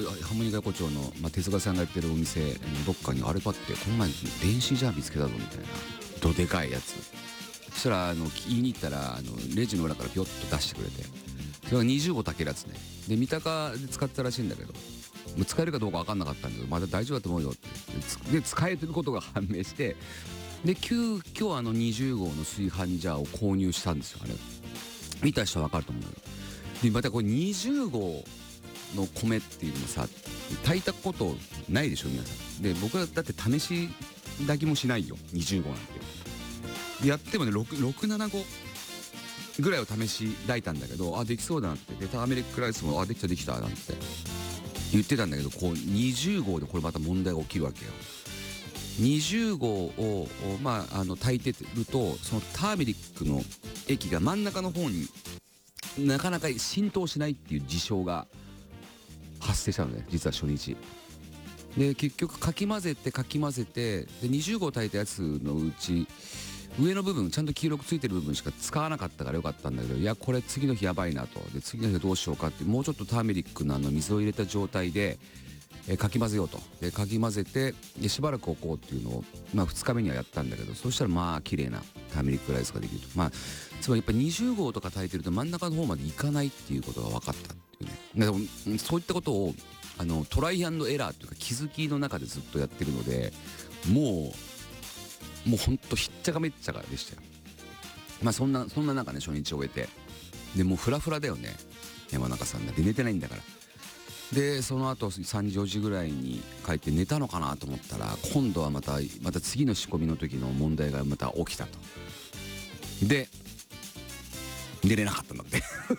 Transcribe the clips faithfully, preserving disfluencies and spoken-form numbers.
ハーモニカ横丁の、まあ、手塚さんがやってるお店のどっかにあればってこの前電子ジャー見つけたぞみたいなどでかいやつ。そしたらあの言いに行ったらあのレジの裏からピョッと出してくれて、それがにじゅうご炊けるやつね。で三鷹で使ってたらしいんだけど、もう使えるかどうか分かんなかったんだけど、まだ大丈夫だと思うよってで使えてることが判明して、で急遽あのにじゅうごうの炊飯ジャーを購入したんですよ。あれ見た人は分かると思うよ。でまたこれにじゅうごうの米っていうのもさ炊いたことないでしょ皆さん。で僕はだって試し炊きもしないよにじゅうごなんて。でやってもねろくななごぐらいを試し炊いたんだけど、あできそうだなって、でターメリックライスもあできたできたなんて言ってたんだけど、こうにじゅうごうでこれまた問題が起きるわけよ。にじゅうごうをまああの炊いてるとそのターメリックの液が真ん中の方になかなか浸透しないっていう事象が発生したのね、実は初日で。結局かき混ぜてかき混ぜてでにじゅうご炊いたやつのうち上の部分ちゃんと黄色くついてる部分しか使わなかったからよかったんだけど、いやこれ次の日やばいなと。で次の日どうしようかって、もうちょっとターメリックのあの水を入れた状態でえかき混ぜようと。でかき混ぜてでしばらく置こうっていうのを、まあ、ふつかめにはやったんだけど、そしたらまあ綺麗なターメリックライスができると。まあつまりやっぱりにじゅうごうとか炊いてると真ん中の方までいかないっていうことが分かったっていうね。でもそういったことをあのトライアンドエラーっていうか気づきの中でずっとやってるので、もうもうほんとひっちゃかめっちゃかでしたよ。まあそんなそんな中ね初日を終えて、でもうフラフラだよね山中さんだって寝てないんだから。でその後さんじよじぐらいに帰って寝たのかなと思ったら、今度はまたまた次の仕込みの時の問題がまた起きたと。で寝れなかったんだって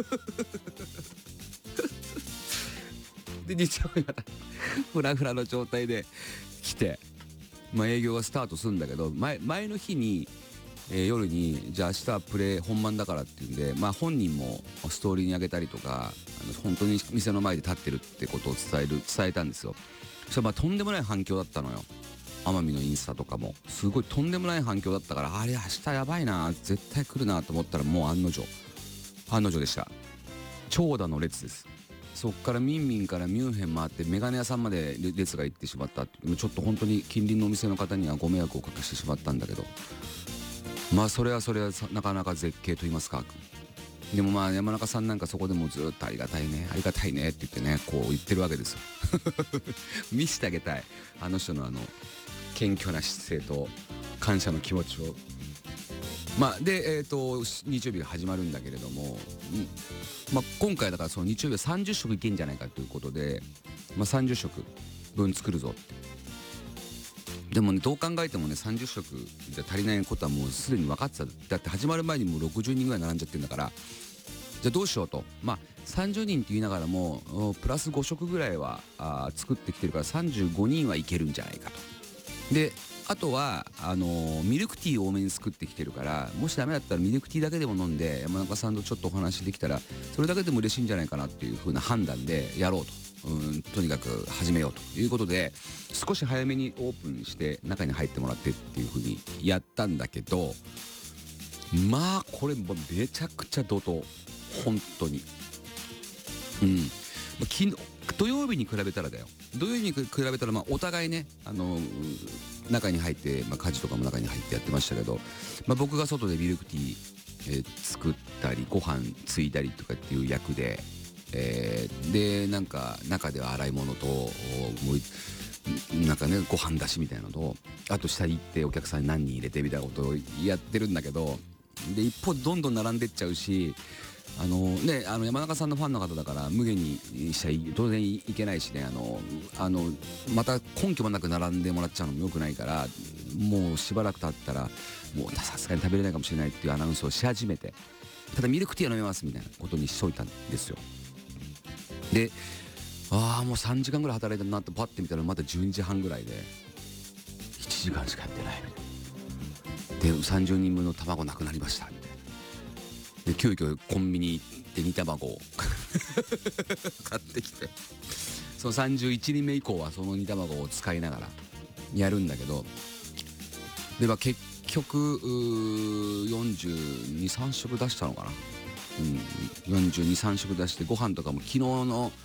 で日曜日またフラフラの状態で来て、まあ営業がスタートするんだけど、前前の日にえー、夜にじゃあ明日はプレー本番だからっていうんで、まあ本人もストーリーに上げたりとか、あの本当に店の前で立ってるってことを伝える伝えたんですよ。そしたらまあとんでもない反響だったのよ。奄美のインスタとかもすごいとんでもない反響だったから、あれ明日やばいな絶対来るなと思ったら、もう案の定案の定でした。長蛇の列です。そっからミンミンからミュンヘン回ってメガネ屋さんまで列が行ってしまったって。ちょっと本当に近隣のお店の方にはご迷惑をおかけしてしまったんだけど、まあそれはそれはなかなか絶景と言いますか。でもまあ山中さんなんかそこでもずっとありがたいねありがたいねって言ってねこう言ってるわけですよ見せてあげたいあの人のあの謙虚な姿勢と感謝の気持ちを。まあでえっと日曜日が始まるんだけれども、うんまあ、今回だからその日曜日はさんじゅっしょくいけんじゃないかということで、まあ、さんじゅっしょくぶん作るぞって。でもねどう考えてもねさんじゅっしょくじゃ足りないことはもうすでに分かってた。だって始まる前にもうろくじゅうにんぐらい並んじゃってるんだから、じゃあどうしようと。まあさんじゅうにんって言いながらもプラスごしょくぐらいはあ作ってきてるからさんじゅうごにんはいけるんじゃないかと。であとはあのー、ミルクティーを多めに作ってきてるから、もしダメだったらミルクティーだけでも飲んで山中さんとちょっとお話できたらそれだけでも嬉しいんじゃないかなっていう風な判断でやろうと。うんとにかく始めようということで少し早めにオープンして中に入ってもらってっていう風にやったんだけど、まあこれもめちゃくちゃ怒涛本当に。うん昨日土曜日に比べたらだよ土曜日に比べたらまあお互いねあの中に入って、まあ、家事とかも中に入ってやってましたけど、まあ、僕が外でミルクティー、えー、作ったりご飯ついたりとかっていう役で、えー、でなんか中では洗い物ともうなんかねご飯出しみたいなのと、あと下行ってお客さんに何人入れてみたいなことをやってるんだけど、で一方どんどん並んでっちゃうし、あのね、あの山中さんのファンの方だから無限にしちゃ当然いけないしね、あのあのまた根拠もなく並んでもらっちゃうのもよくないから、もうしばらく経ったらもうさすがに食べれないかもしれないっていうアナウンスをし始めて、ただミルクティーは飲めますみたいなことにしといたんですよ。でああもうさんじかんぐらい働いたなってパッて見たらまだじゅうにじはんぐらいでいちじかんしかやってないでさんじゅうにんぶんの卵なくなりましたみたいな。で急遽コンビニ行って煮卵を買ってきて、そのさんじゅういちにんめ以降はその煮卵を使いながらやるんだけど、で、まあ、結局よんじゅうに、さん食出したのかな、うん、よんじゅうに、さん食出して、ご飯とかも昨日の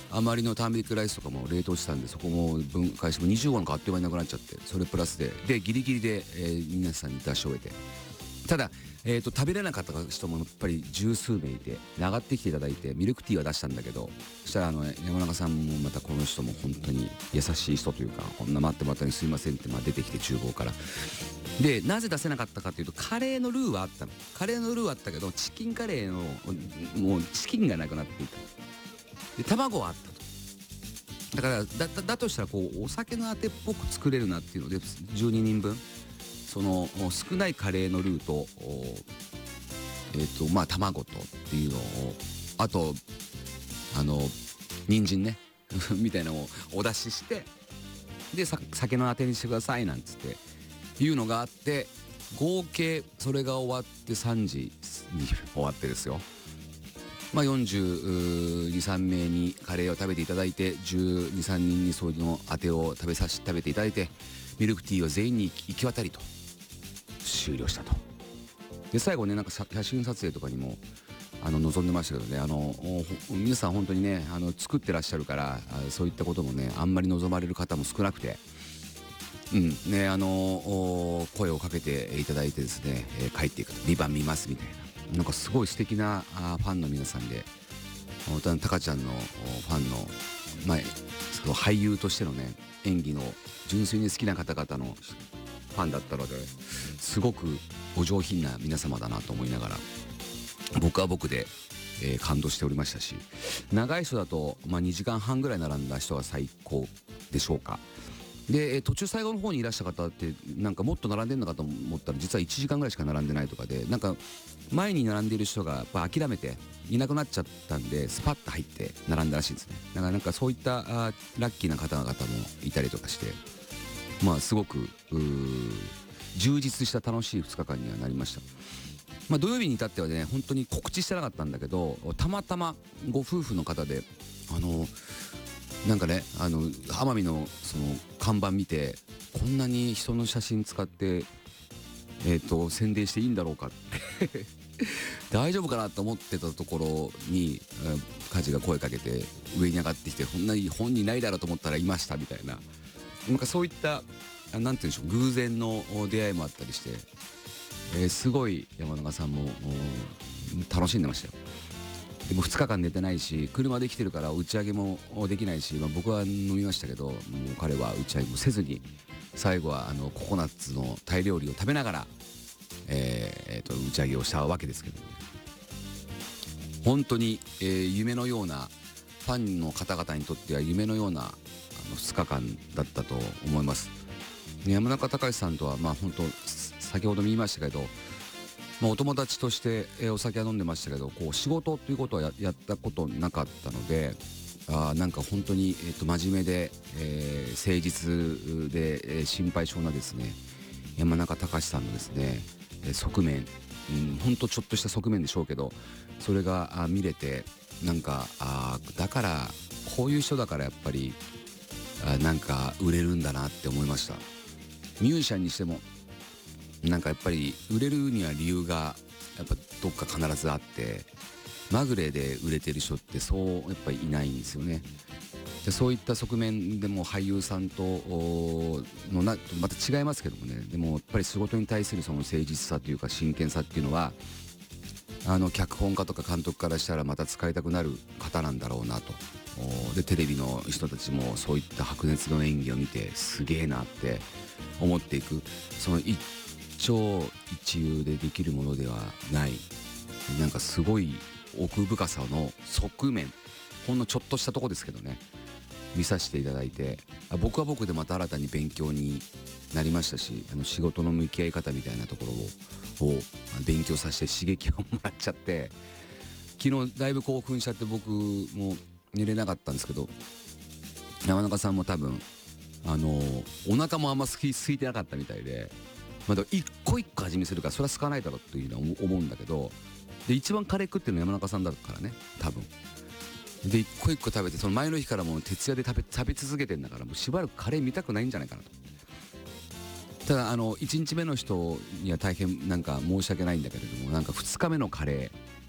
あまりのターメリックライスとかも冷凍してたんで、そこも分解してもにじゅうごなんかあっという間になくなっちゃって、それプラスででギリギリで、えー、皆さんに出し終えて、ただ、えー、と食べれなかった人もやっぱり十数名いて、上がってきていただいてミルクティーは出したんだけど、そしたらあの山中さんもまたこの人も本当に優しい人というか、こんな待ってもらったのにすいませんって、まあ出てきて厨房からで、なぜ出せなかったかというと、カレーのルーはあったの。カレーのルーはあったけど、チキンカレーのもうチキンがなくなっていた。で卵はあったと。だからだ, だ, だとしたらこうお酒のあてっぽく作れるなっていうので、じゅうににんぶんその少ないカレーのルーと、えーとまあ、卵とっていうのを、あとあの人参ねみたいなのをお出しして、で酒のあてにしてくださいなんつっていうのがあって、合計それが終わってさんじに終わってですよ、まあ、よんじゅうに、さんめいにカレーを食べていただいて、じゅうに、さんにんにそのあてを食べさし食べていただいて、ミルクティーは全員に行き渡りと終了したと。で最後ね、なんか写真撮影とかにもあの望んでましたけどね、あの皆さん本当にね、あの作ってらっしゃるから、そういったこともねあんまり望まれる方も少なくて、うんね、あの声をかけていただいてですね、えー、帰っていくと、ビバン見ますみたいな、なんかすごい素敵なあファンの皆さんで、タカちゃんのファンの、まあ、その俳優としてのね演技の純粋に好きな方々のファンだったので、すごくお上品な皆様だなと思いながら、僕は僕で、えー、感動しておりましたし、長い人だと、まあ、にじかんはんぐらい並んだ人が最高でしょうか。で途中最後の方にいらした方って、なんかもっと並んでるのかと思ったら、実はいちじかんぐらいしか並んでないとかで、なんか前に並んでいる人がやっぱ諦めていなくなっちゃったんで、スパッと入って並んだらしいんですね。だからなんかそういったあラッキーな方々もいたりとかして、まあすごく充実した楽しいふつかかんにはなりました。まあ、土曜日に至ってはね、本当に告知してなかったんだけど、たまたまご夫婦の方で、あのなんかね、あの奄美のその看板見て、こんなに人の写真使って、えー、と宣伝していいんだろうかって大丈夫かなと思ってたところに、カジが声かけて上に上がってきて、こんなに本人ないだろうと思ったらいましたみたいな、なんかそういったなんていうんでしょう、偶然の出会いもあったりして、えー、すごい山中さんも楽しんでましたよ。でもふつかかん寝てないし、車で来てるから打ち上げもできないし、まあ、僕は飲みましたけど、もう彼は打ち上げもせずに、最後はあのココナッツのタイ料理を食べながら、えー、と打ち上げをしたわけですけど、ね、本当に、えー、夢のような、ファンの方々にとっては夢のようなあのふつかかんだったと思います。山中隆さんとはまあ本当先ほども言いましたけど、まあ、お友達として、えー、お酒は飲んでましたけど、こう仕事ということは や, やったことなかったので、あなんか本当に、えー、と真面目で、えー、誠実で、えー、心配性なですね山中隆さんのですね、えー、側面、うん、本当ちょっとした側面でしょうけど、それがあ見れて、なんかあだからこういう人だからやっぱりあなんか売れるんだなって思いました。ミュージシャンにしてもなんかやっぱり売れるには理由がやっぱどっか必ずあって、まぐれで売れてる人ってそうやっぱりいないんですよね。でそういった側面でも俳優さんとのなまた違いますけどもね、でもやっぱり仕事に対するその誠実さというか真剣さっていうのは、あの脚本家とか監督からしたらまた使いたくなる方なんだろうなと。でテレビの人たちもそういった白熱の演技を見てすげえなって思っていく、その一超一流でできるものではない、なんかすごい奥深さの側面、ほんのちょっとしたとこですけどね、見させていただいて、僕は僕でまた新たに勉強になりましたし、あの仕事の向き合い方みたいなところをを勉強させて刺激をもらっちゃって、昨日だいぶ興奮しちゃって僕も寝れなかったんですけど、山中さんも多分あのお腹もあんま空い空いてなかったみたいで、まだ一個一個味見するからそれは空かないだろうというのは思うんだけど、で一番カレー食ってるの山中さんだからね多分で、一個一個食べて、その前の日からもう徹夜で食べ食べ続けてんだから、もうしばらくカレー見たくないんじゃないかなと。ただあのいちにちめの人には大変なんか申し訳ないんだけれども、なんかふつかめのカレ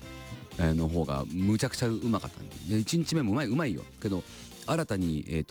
えーの方がむちゃくちゃうまかったんで、いちにちめもうまいうまいよけど、新たに、えー、と